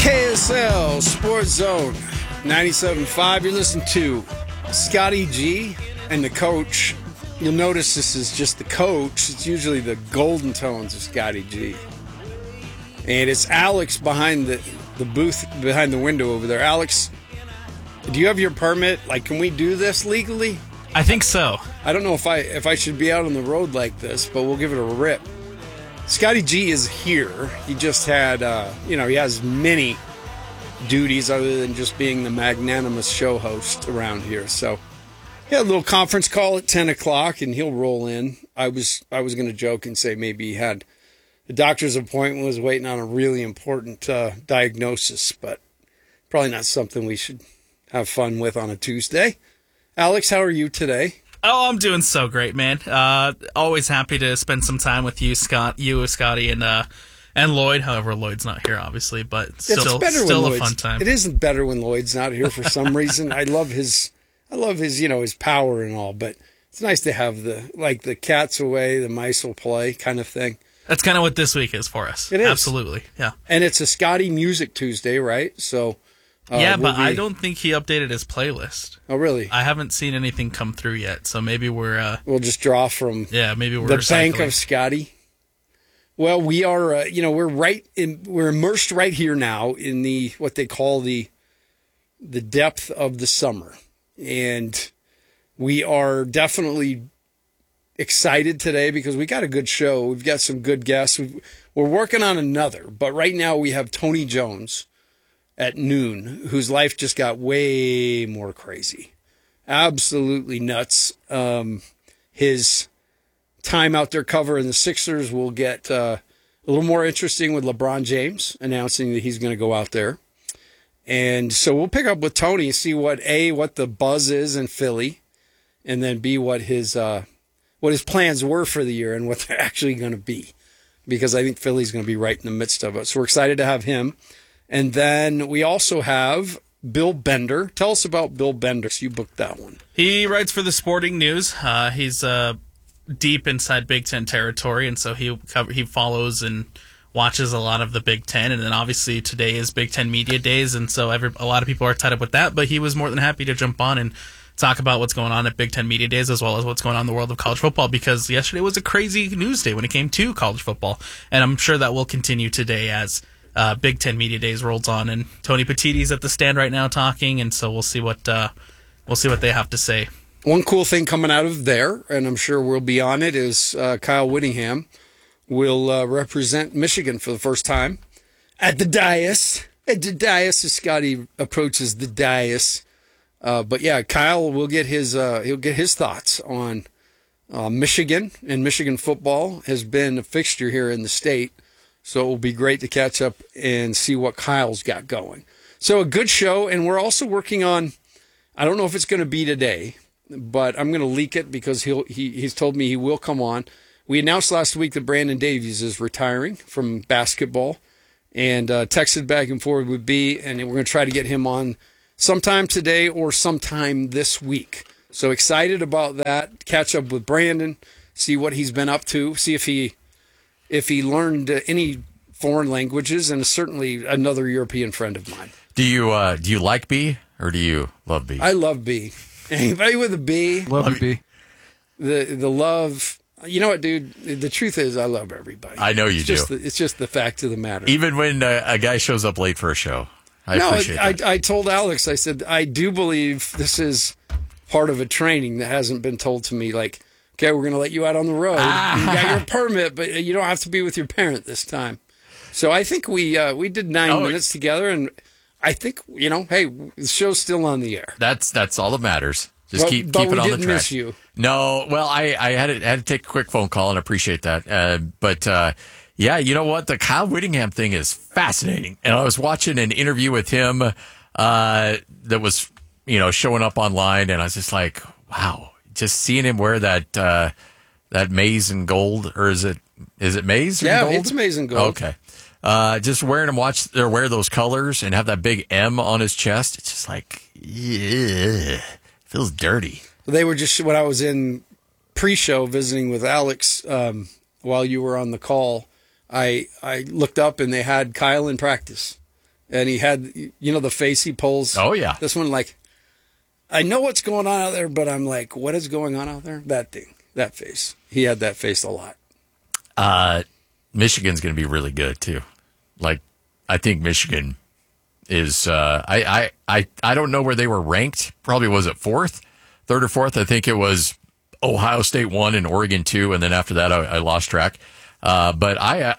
KSL Sports Zone 97.5. You're listening to Scotty G and the coach. You'll notice this is just the coach. It's usually the golden tones of Scotty G. And it's Alex behind the booth, behind the window over there. Alex, do you have your permit? Like, can we do this legally? I think so. I don't know if I should be out on the road like this, but we'll give it a rip. Scotty G is here. He just had, he has many duties other than just being the magnanimous show host around here. So he had a little conference call at 10 o'clock, and he'll roll in. I was going to joke and say maybe he had the doctor's appointment, was waiting on a really important diagnosis, but probably not something we should have fun with on a Tuesday. Alex, how are you today? Oh, I'm doing so great, man. Always happy to spend some time with you, Scotty, and Lloyd. However, Lloyd's not here, obviously, but still a fun time. It isn't better when Lloyd's not here for some reason. I love his, his power and all, but it's nice to have the cat's away, the mice will play kind of thing. That's kind of what this week is for us. It is. Absolutely, yeah. And it's a Scotty Music Tuesday, right? So. I don't think he updated his playlist. Oh, really? I haven't seen anything come through yet, so maybe we'll just draw from maybe we're the recycling. bank of Scotty. Well, we are, we're immersed right here now in what they call the depth of the summer, and we are definitely excited today because we got a good show. We've got some good guests. We're working on another, but right now we have Tony Jones at noon, whose life just got way more crazy. Absolutely nuts. His time out there covering the Sixers will get a little more interesting with LeBron James announcing that he's going to go out there. And so we'll pick up with Tony and see what the buzz is in Philly, and then B, what his plans were for the year and what they're actually going to be. Because I think Philly's going to be right in the midst of it. So we're excited to have him. And then we also have Bill Bender. Tell us about Bill Bender. So you booked that one. He writes for the Sporting News. He's deep inside Big Ten territory, and so he follows and watches a lot of the Big Ten. And then obviously today is Big Ten Media Days, and so a lot of people are tied up with that. But he was more than happy to jump on and talk about what's going on at Big Ten Media Days as well as what's going on in the world of college football, because yesterday was a crazy news day when it came to college football. And I'm sure that will continue today as Big Ten Media Days rolls on, and Tony Petitti's at the stand right now talking, and so we'll see what they have to say. One cool thing coming out of there, and I'm sure we'll be on it, is Kyle Whittingham will represent Michigan for the first time at the dais. At the dais, as Scotty approaches the dais. But yeah, Kyle will get his thoughts on Michigan, and Michigan football has been a fixture here in the state. So it will be great to catch up and see what Kyle's got going. So a good show, and we're also working on, I don't know if it's going to be today, but I'm going to leak it because he's told me he will come on. We announced last week that Brandon Davies is retiring from basketball, and texted back and forth with B, and we're going to try to get him on sometime today or sometime this week. So excited about that. Catch up with Brandon, see what he's been up to, see if he learned any foreign languages, and certainly another European friend of mine. Do you like B or do you love B? I love B. Anybody with a B? Love B. The love. You know what, dude? The truth is, I love everybody. I know you do. It's just the fact of the matter. Even when a guy shows up late for a show, I appreciate that. I told Alex, I said, I do believe this is part of a training that hasn't been told to me. Like, okay, we're going to let you out on the road. You got your permit, but you don't have to be with your parent this time. So I think we did 9 minutes together, and I think, hey, the show's still on the air. That's all that matters. Just keep it on the track. But we didn't miss you. No, well, I had to take a quick phone call, and I appreciate that. But yeah, you know what? The Kyle Whittingham thing is fascinating. And I was watching an interview with him that was, showing up online, and I was just like, wow. Just seeing him wear that maize and gold, or is it maize and gold? Yeah, it's maize and gold. Okay. Just wearing him wear those colors and have that big M on his chest. It's just like, yeah, feels dirty. They were just, when I was in pre-show visiting with Alex while you were on the call, I looked up and they had Kyle in practice. And he had, the face he pulls. Oh, yeah. This one, like, I know what's going on out there, but I'm like, what is going on out there? That thing, that face. He had that face a lot. Michigan's going to be really good too. Like, I think Michigan is. I don't know where they were ranked. Probably was it third or fourth. I think it was Ohio State 1 and Oregon 2, and then after that I lost track. But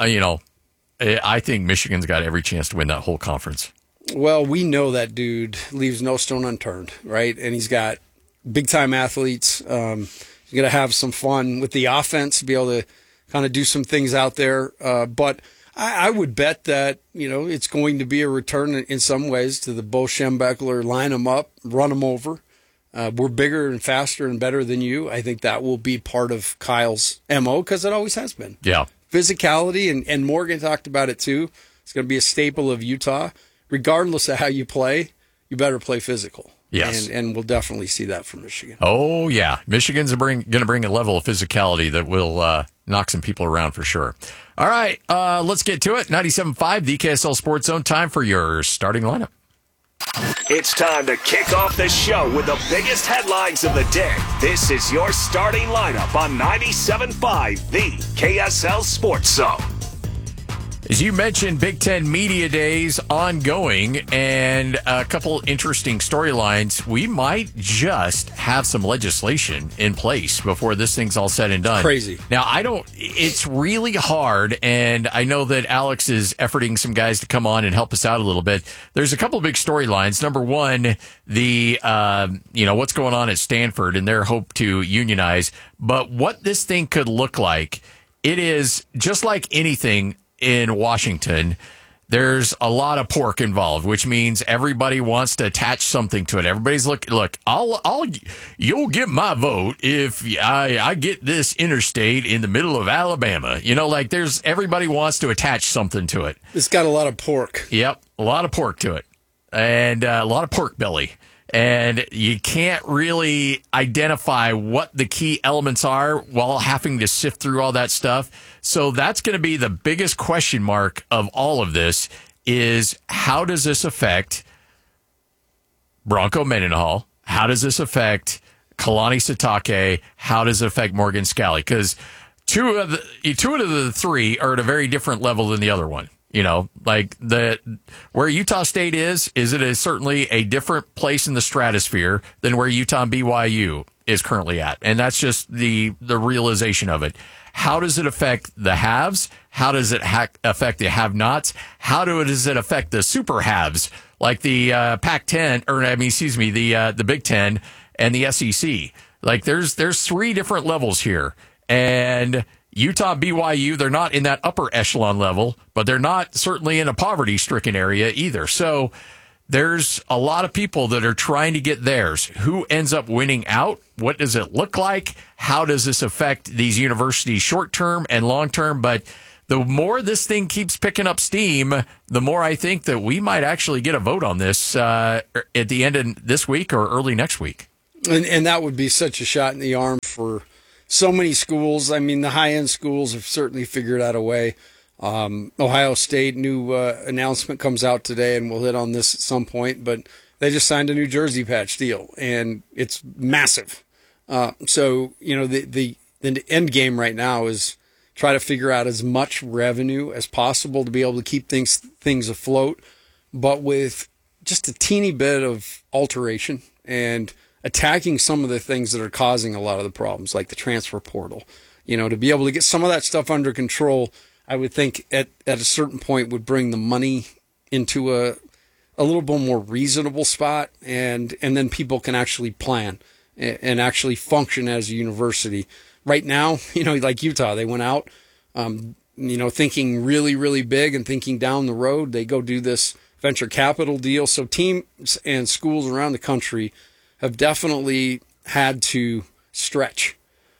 I think Michigan's got every chance to win that whole conference. Well, we know that dude leaves no stone unturned, right? And he's got big-time athletes. He's going to have some fun with the offense, be able to kind of do some things out there. But I would bet that, it's going to be a return in some ways to the Bo Schembechler, line them up, run them over. We're bigger and faster and better than you. I think that will be part of Kyle's MO because it always has been. Yeah. Physicality, and Morgan talked about it too. It's going to be a staple of Utah. Regardless of how you play, you better play physical. Yes. And we'll definitely see that from Michigan. Oh, yeah. Michigan's going to bring a level of physicality that will knock some people around for sure. All right, let's get to it. 97.5, the KSL Sports Zone. Time for your starting lineup. It's time to kick off the show with the biggest headlines of the day. This is your starting lineup on 97.5, the KSL Sports Zone. As you mentioned, Big Ten Media Days ongoing and a couple interesting storylines. We might just have some legislation in place before this thing's all said and done. Crazy. Now, it's really hard, and I know that Alex is efforting some guys to come on and help us out a little bit. There's a couple of big storylines. Number one, the, what's going on at Stanford and their hope to unionize. But what this thing could look like, it is just like anything in Washington, there's a lot of pork involved, which means everybody wants to attach something to it. Everybody's look, you'll get my vote if I get this interstate in the middle of Alabama. Everybody wants to attach something to it. It's got a lot of pork. Yep, a lot of pork to it, and a lot of pork belly. And you can't really identify what the key elements are while having to sift through all that stuff. So that's going to be the biggest question mark of all of this is how does this affect Bronco Mendenhall? How does this affect Kalani Sitake? How does it affect Morgan Scalley? Because two of the three are at a very different level than the other one. Where Utah State is it certainly a different place in the stratosphere than where Utah and BYU is currently at. And that's just the realization of it. How does it affect the haves? How does it affect the have-nots? How does it affect the super haves like the Pac-10, the Big Ten and the SEC? There's three different levels here. And Utah, BYU, they're not in that upper echelon level, but they're not certainly in a poverty-stricken area either. So there's a lot of people that are trying to get theirs. Who ends up winning out? What does it look like? How does this affect these universities short-term and long-term? But the more this thing keeps picking up steam, the more I think that we might actually get a vote on this at the end of this week or early next week. And that would be such a shot in the arm for so many schools. I mean, the high-end schools have certainly figured out a way. Ohio State, new announcement comes out today, and we'll hit on this at some point, but they just signed a New Jersey patch deal, and it's massive. So, the end game right now is try to figure out as much revenue as possible to be able to keep things afloat, but with just a teeny bit of alteration and attacking some of the things that are causing a lot of the problems, like the transfer portal. To be able to get some of that stuff under control, I would think at a certain point would bring the money into a little bit more reasonable spot, and then people can actually plan and actually function as a university. Right now, like Utah, they went out, thinking really, really big and thinking down the road. They go do this venture capital deal. So teams and schools around the country have definitely had to stretch.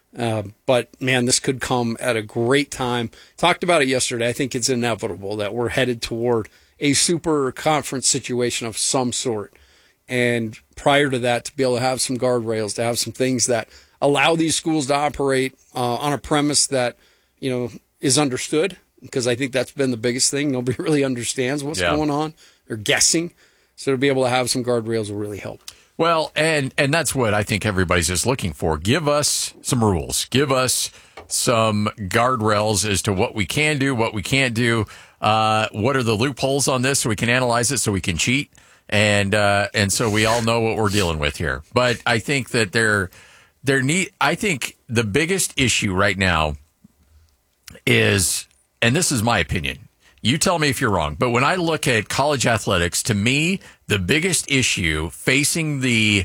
But man, this could come at a great time. Talked about it yesterday. I think it's inevitable that we're headed toward a super conference situation of some sort. And prior to that, to be able to have some guardrails, to have some things that allow these schools to operate on a premise that, is understood, because I think that's been the biggest thing. Nobody really understands what's going on. or guessing. So to be able to have some guardrails will really help. Well, and that's what I think everybody's just looking for. Give us some rules. Give us some guardrails as to what we can do, what we can't do. What are the loopholes on this so we can analyze it, so we can cheat, and so we all know what we're dealing with here. But I think that I think the biggest issue right now is, and this is my opinion, you tell me if you're wrong, but when I look at college athletics, to me, the biggest issue facing the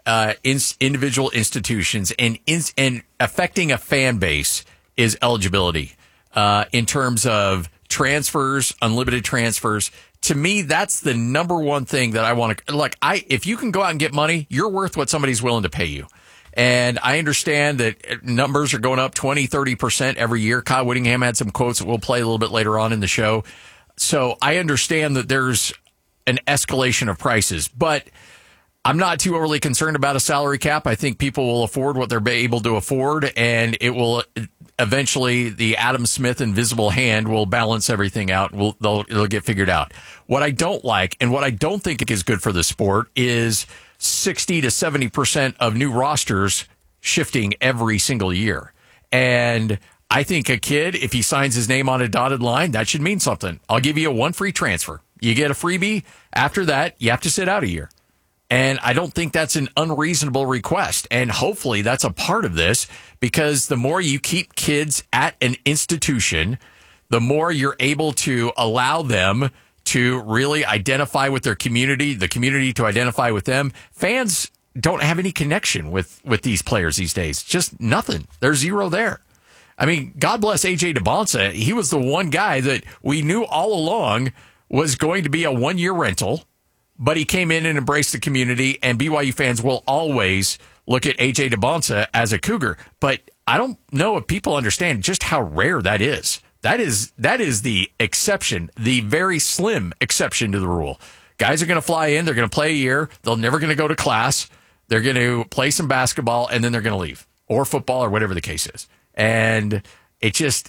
individual institutions and affecting a fan base is eligibility in terms of transfers, unlimited transfers. To me, that's the number one thing that I want to, if you can go out and get money, you're worth what somebody's willing to pay you. And I understand that numbers are going up 20, 30% every year. Kyle Whittingham had some quotes that we'll play a little bit later on in the show. So I understand that there's an escalation of prices, but I'm not too overly concerned about a salary cap. I think people will afford what they're able to afford, and it will eventually, the Adam Smith invisible hand will balance everything out. It'll get figured out. What I don't like, and what I don't think is good for the sport, is 60 to 70% of new rosters shifting every single year. And I think a kid, if he signs his name on a dotted line, that should mean something. I'll give you one free transfer. You get a freebie. After that, you have to sit out a year. And I don't think that's an unreasonable request. And hopefully that's a part of this, because the more you keep kids at an institution, the more you're able to allow them to really identify with their community, the community to identify with them. Fans don't have any connection with these players these days. Just nothing. There's zero there. I mean, God bless A.J. DeBonsa. He was the one guy that we knew all along was going to be a one-year rental, but he came in and embraced the community, and BYU fans will always look at A.J. DeBonsa as a Cougar. But I don't know if people understand just how rare that is. That is the exception, the very slim exception to the rule. Guys are going to fly in. They're going to play a year. They're never going to go to class. They're going to play some basketball, and then they're going to leave, or football, or whatever the case is. And it just,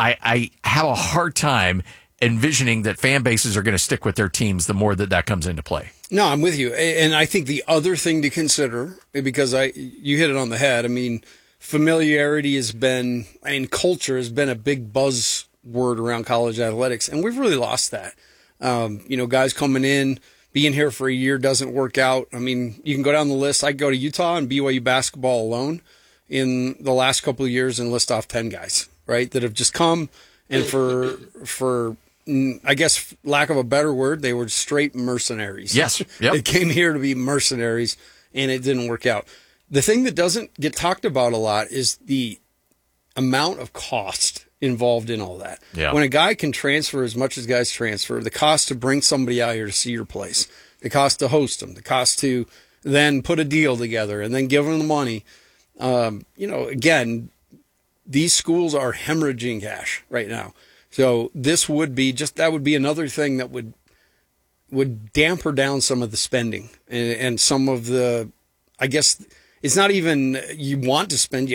I have a hard time envisioning that fan bases are going to stick with their teams the more that comes into play. No, I'm with you. And I think the other thing to consider, because you hit it on the head, I mean, familiarity has been, culture has been a big buzzword around college athletics, and we've really lost that. Guys coming in, being here for a year doesn't work out. I mean, you can go down the list. I go to Utah and BYU basketball alone in the last couple of years and list off 10 guys, right, that have just come, and for I guess, lack of a better word, they were straight mercenaries. Yes. Yep. They came here to be mercenaries, and it didn't work out. The thing that doesn't get talked about a lot is the amount of cost involved in all that. Yeah. When a guy can transfer as much as guys transfer, the cost to bring somebody out here to see your place, the cost to host them, the cost to then put a deal together and then give them the money. Again, these schools are hemorrhaging cash right now. So this would be that would be another thing that would damper down some of the spending and some of the, I guess, it's not even you want to spend, you